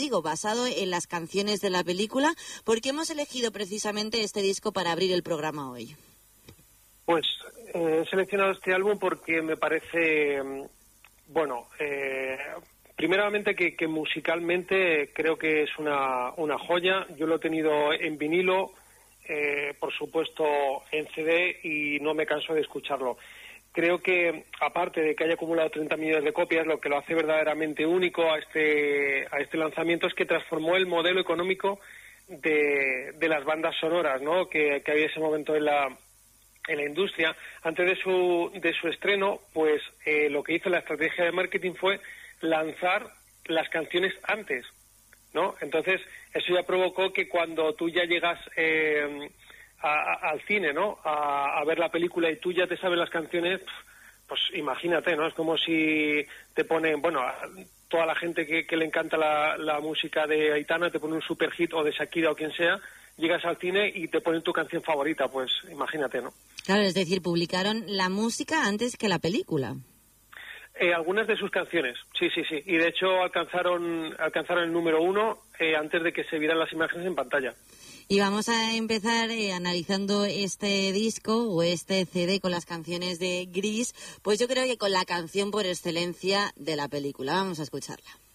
digo, basado en las canciones de la película. ¿Por qué hemos elegido precisamente este disco para abrir el programa hoy? Pues he seleccionado este álbum porque me parece, primeramente que musicalmente creo que es una joya. Yo lo he tenido en vinilo, por supuesto en CD, y no me canso de escucharlo. Creo que, aparte de que haya acumulado 30 millones de copias, lo que lo hace verdaderamente único a este lanzamiento es que transformó el modelo económico de las bandas sonoras, ¿no?, que había ese momento en la industria. Antes de su estreno, pues lo que hizo la estrategia de marketing fue lanzar las canciones antes, ¿no? Entonces, eso ya provocó que cuando tú ya llegas al cine, ¿no?, a ver la película, y tú ya te sabes las canciones, pues imagínate, ¿no? Es como si te ponen, toda la gente que le encanta la música de Aitana te pone un super hit, o de Shakira o quien sea, llegas al cine y te ponen tu canción favorita, pues imagínate, ¿no? Claro, es decir, publicaron la música antes que la película. Algunas de sus canciones, sí. Y de hecho alcanzaron el número 1 antes de que se vieran las imágenes en pantalla. Y vamos a empezar analizando este disco o este CD con las canciones de Gris, pues yo creo que con la canción por excelencia de la película. Vamos a escucharla.